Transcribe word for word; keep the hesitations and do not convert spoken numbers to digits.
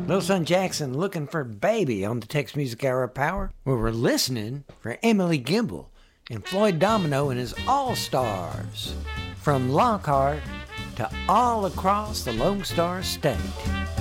Little Son Jackson looking for Baby on the Tex Music Hour of Power, where we're listening for Emily Gimble and Floyd Domino and his All-Stars. From Lockhart to all across the Lone Star State.